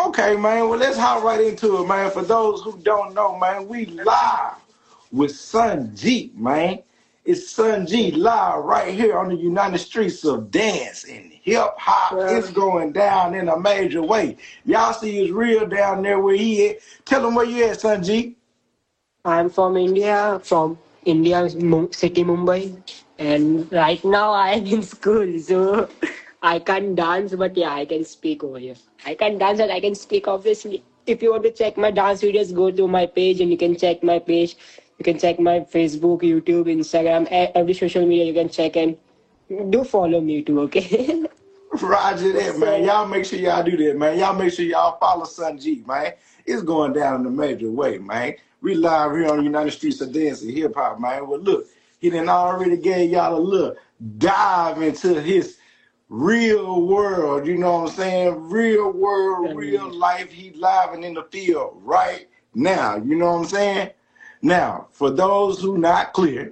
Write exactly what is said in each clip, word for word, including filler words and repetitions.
Okay, man. Well, let's hop right into it, man. For those who don't know, man, we live with Sun G, man. It's Sun G live right here on the United Streets of Dance and Hip Hop. Yeah. It's going down in a major way. Y'all see his real down there where he at. Tell him where you at, Sun G. I'm from India, from India Mu- city Mumbai, and right now I am in school, so I can't dance, but yeah, I can speak over here. I can dance and I can speak, obviously. If you want to check my dance videos, go to my page and you can check my page. You can check my Facebook, YouTube, Instagram, e- every social media you can check, and do follow me too, okay? Roger that, man. So, Y'all make sure y'all do that, man. Y'all make sure y'all follow Sun G, man. It's going down in a major way, man. We live here on the United Streets of Dance and Hip Hop, man. Well, look, he done already gave y'all a little dive into his real world. You know what I'm saying? Real world, real um, life. He live and in the field right now. You know what I'm saying? Now, for those who not clear,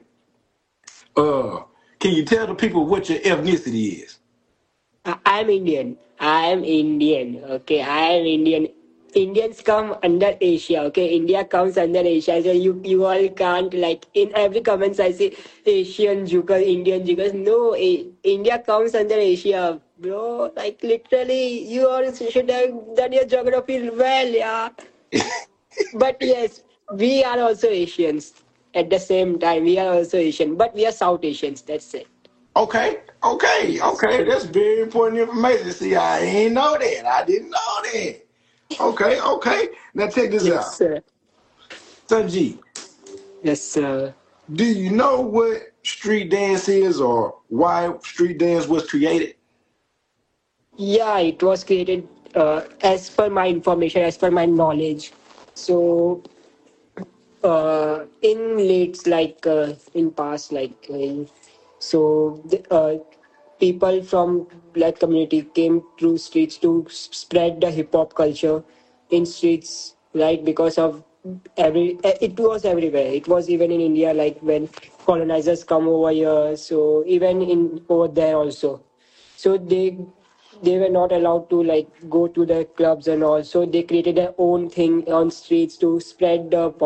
uh, can you tell the people what your ethnicity is? I- I'm Indian. I'm Indian. Okay, I am Indian. Indians come under Asia. Okay, India comes under Asia. So you you all can't, like, in every comments I say Asian juggle, Indian juggle. No, A- India comes under Asia, bro. Like literally, you all should have done your geography well, yeah. But yes, we are also Asians. At the same time, we are also Asian, but we are South Asians. That's it. Okay, okay, Yes. okay. That's very important information. See, I ain't know that. I didn't know that. Okay, okay. Now check this Yes, out. sir. Sanji, Yes, sir. do you know what street dance is or why street dance was created? Yeah, it was created uh, as per my information, as per my knowledge. So, uh, in late, like uh, in past, like uh, so, the, uh, people from black community came through streets to s- spread the hip hop culture in streets, right? Because of every, eh, it was everywhere. It was even in India, like when colonizers come over here. So even in over there also. So they they were not allowed to like go to the clubs and all. So they created their own thing on streets to spread the